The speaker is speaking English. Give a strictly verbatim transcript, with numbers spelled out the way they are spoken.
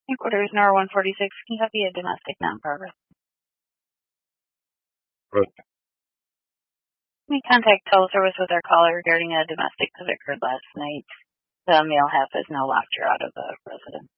Headquarters N O R one forty-six, Kentucky, a domestic now in progress. Right. We contact teleservice with our caller regarding a domestic that occurred last night. The male half is now locked her out of the residence.